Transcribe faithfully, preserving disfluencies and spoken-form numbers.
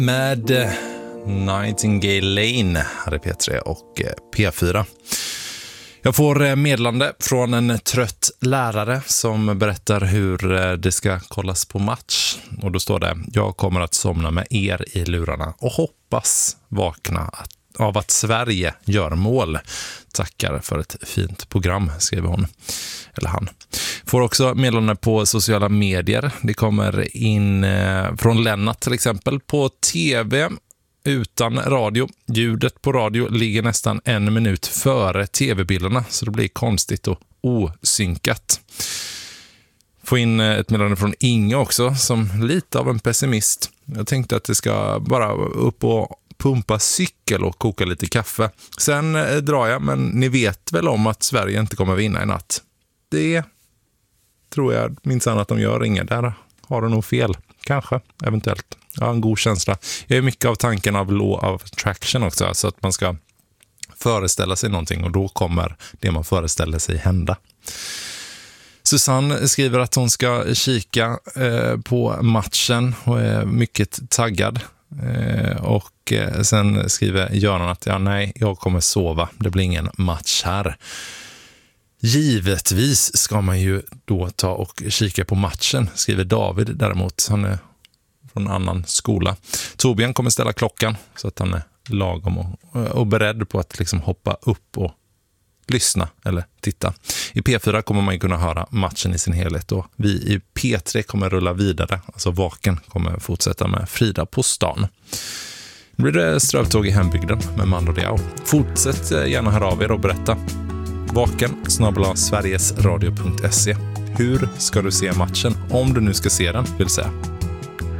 med Nightingale Lane här i P tre och P fyra. Jag får meddelande från en trött lärare som berättar hur det ska kollas på match. Och då står det: jag kommer att somna med er i lurarna och hoppas vakna av att Sverige gör mål. Tackar för ett fint program, skriver hon. Eller han. Får också meddelande på sociala medier. Det kommer in eh, från Lennart till exempel. På tv utan radio. Ljudet på radio ligger nästan en minut före tv-bilderna. Så det blir konstigt och osynkat. Får in ett meddelande från Inge också, som lite av en pessimist. Jag tänkte att det ska bara upp och pumpa cykel och koka lite kaffe. Sen eh, drar jag, men ni vet väl om att Sverige inte kommer vinna i natt. Det tror jag minsann att de gör. Inga där har de nog fel. Kanske, eventuellt. Jag har en god känsla. Jag är mycket av tanken av law of attraction också. Så att man ska föreställa sig någonting och då kommer det man föreställer sig hända. Susanne skriver att hon ska kika eh, på matchen och är mycket taggad. Eh, och eh, sen skriver Göran att ja, nej, jag kommer sova. Det blir ingen match här. Givetvis ska man ju då ta och kika på matchen, skriver David däremot. Han är från en annan skola. Torbjörn kommer ställa klockan så att han är lagom och, och beredd på att liksom hoppa upp och lyssna eller titta. I P fyra kommer man ju kunna höra matchen i sin helhet och vi i P tre kommer rulla vidare. Alltså Vaken kommer fortsätta med Frida på stan. Nu blir det strövtåg i hembygden med Mando Diao. Fortsätt gärna höra av er och berätta. Vaken snabel-a sverigesradio punkt se. Hur ska du se matchen? Om du nu ska se den, vill säga.